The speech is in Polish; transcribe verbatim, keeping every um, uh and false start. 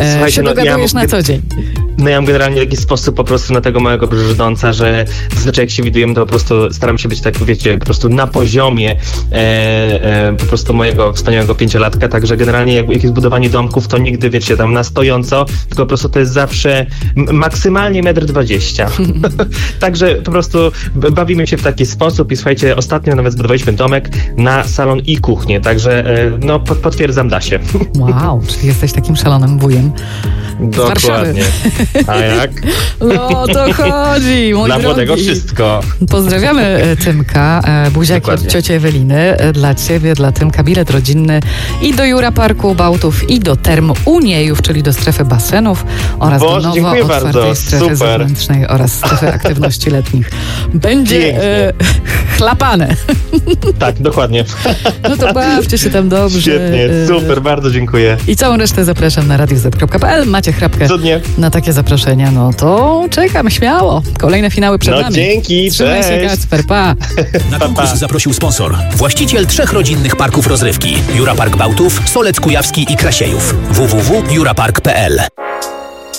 e, się no, dogadujesz ja, na co dzień. No ja mam generalnie taki sposób po prostu na tego małego brzdąca, że zazwyczaj jak się widujemy, to po prostu staram się być tak, wiecie, po prostu na poziomie e, e, po prostu mojego wspaniałego pięciolatka, także generalnie jak, jak jest budowanie domków, to nigdy, wiecie, tam na stojąco, tylko po prostu to jest zawsze m- maksymalnie metr dwadzieścia. Także po prostu bawimy się w taki sposób i słuchajcie, ostatnio nawet zbudowaliśmy domek na salon i kuchnię, także e, no pot- potwierdzam, da się. Wow, czyli jesteś takim szalonym wujem. Dokładnie. A jak? No to chodzi, mój Dla drogi. młodego wszystko. Pozdrawiamy Tymka, buziaki od cioci Eweliny. Dla ciebie, dla Tymka bilet rodzinny i do Jura Parku Bałtów, i do Term Uniejów, czyli do strefy basenów oraz Boże, do nowo dziękuję otwartej bardzo. strefy Super. zewnętrznej oraz strefy aktywności letnich. Będzie e, chlapane. Tak, dokładnie. No to bawcie się tam dobrze. Świetnie, super, bardzo dziękuję. I całą resztę zapraszam na radio zet kropka pe el. Macie chrapkę Cudnie. na takie zaproszenia, no to czekam śmiało. Kolejne finały przed No nami. dzięki, Trzymaj cześć. się, Kacper, pa. Na konkurs zaprosił sponsor. Właściciel trzech rodzinnych parków rozrywki. Jura Park Bałtów, Solec Kujawski i Krasiejów. w w w kropka jura park kropka pe el